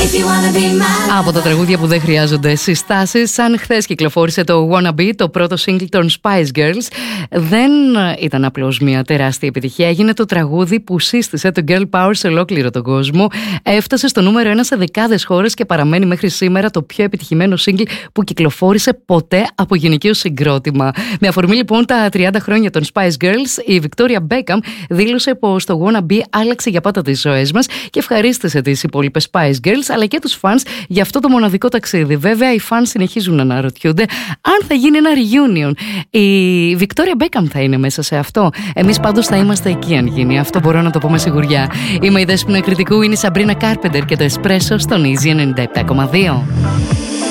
Από τα τραγούδια που δεν χρειάζονται συστάσεις, σαν χθες κυκλοφόρησε το Wanna Be, το πρώτο single των Spice Girls, δεν ήταν απλώς μια τεράστια επιτυχία. Έγινε το τραγούδι που σύστησε το Girl Power σε ολόκληρο τον κόσμο. Έφτασε στο νούμερο 1 σε δεκάδες χώρες και παραμένει μέχρι σήμερα το πιο επιτυχημένο single που κυκλοφόρησε ποτέ από γυναικείο συγκρότημα. Με αφορμή λοιπόν τα 30 χρόνια των Spice Girls, η Victoria Beckham δήλωσε πως το Wanna Be άλλαξε για πάντα τις ζωές μας και ευχαρίστησε τις υπόλοιπες Spice Girls αλλά και τους fans για αυτό το μοναδικό ταξίδι. Βέβαια, οι fans συνεχίζουν να αναρωτιούνται αν θα γίνει ένα reunion. Η Victoria Beckham θα είναι μέσα σε αυτό. Εμείς πάντως θα είμαστε εκεί αν γίνει. Αυτό μπορώ να το πω με σιγουριά. Είμαι η Δέσποινα Κριτικού, είναι η Σαμπρίνα Κάρπεντερ και το Espresso στον Easy 97,2.